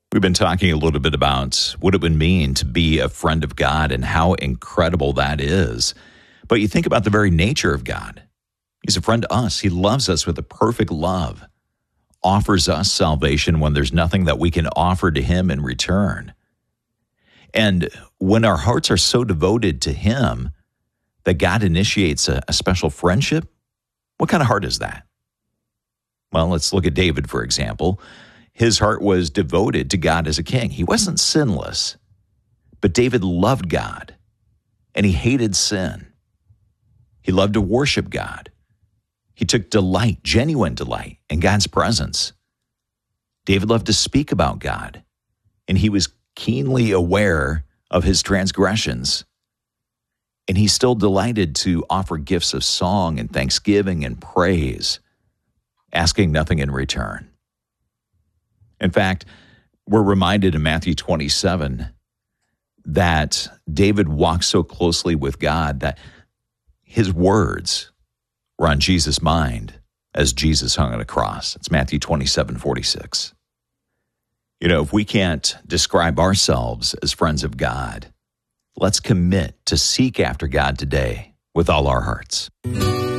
We've been talking a little bit about what it would mean to be a friend of God and how incredible that is. But you think about the very nature of God. He's a friend to us. He loves us with a perfect love, offers us salvation when there's nothing that we can offer to him in return. And when our hearts are so devoted to him that God initiates a special friendship, what kind of heart is that? Well, let's look at David, for example. His heart was devoted to God as a king. He wasn't sinless, but David loved God, and he hated sin. He loved to worship God. He took delight, genuine delight, in God's presence. David loved to speak about God, and he was keenly aware of his transgressions. And he still delighted to offer gifts of song and thanksgiving and praise, asking nothing in return. In fact, we're reminded in Matthew 27 that David walked so closely with God that his words were on Jesus' mind as Jesus hung on a cross. It's Matthew 27:46. You know, if we can't describe ourselves as friends of God, let's commit to seek after God today with all our hearts.